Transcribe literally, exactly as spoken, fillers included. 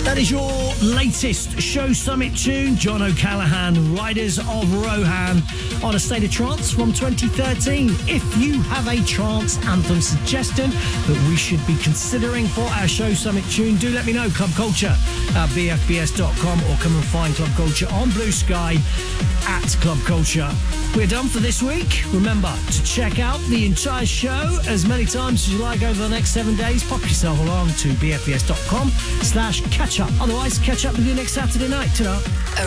That is your latest Show Summit tune, John O'Callaghan, Riders of Rohan, on A State of Trance from twenty thirteen. If you have a trance anthem suggestion that we should be considering for our Show Summit tune, do let me know. Club Culture at b f b s dot com, or come and find Club Culture on Blue Sky at Club Culture. We're done for this week. Remember to check out the entire show as many times as you like over the next seven days. Pop yourself along to b f b s dot com slash catch up. Otherwise, catch up with you next Saturday night. Ta-da.